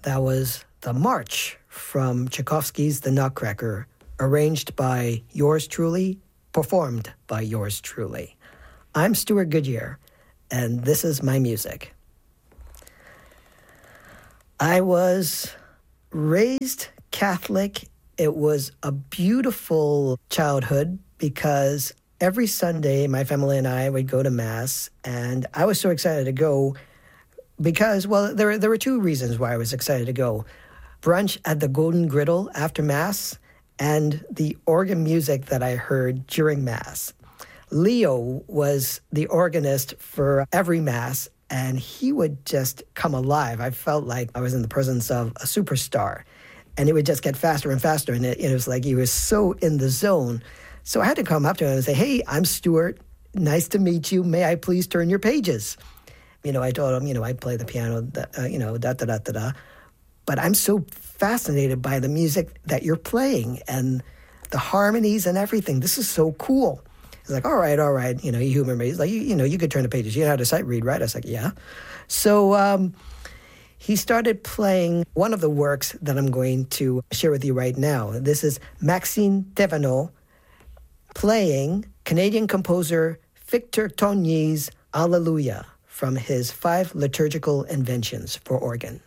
That was the March from Tchaikovsky's The Nutcracker, arranged by yours truly, performed by yours truly. I'm Stuart Goodyear, and this is my music. I was raised Catholic. It was a beautiful childhood because every Sunday my family and I would go to Mass, and I was so excited to go because, well, there were two reasons why I was excited to go. Brunch at the Golden Griddle after Mass and the organ music that I heard during Mass. Leo was the organist for every Mass, and he would just come alive. I felt like I was in the presence of a superstar, and it would just get faster and faster, and it was like he was so in the zone. So I had to come up to him and say, "Hey, I'm Stuart. Nice to meet you. May I please turn your pages?" I told him, I play the piano, da-da-da-da-da. But I'm so fascinated by the music that you're playing and the harmonies and everything. This is so cool. He's like, all right. He humored me. He's like, you could turn the pages. You know how to sight read, right? I was like, yeah. So he started playing one of the works that I'm going to share with you right now. This is Maxime Thévenot playing Canadian composer Victor Togny's Alleluia from his 5 liturgical inventions for organ.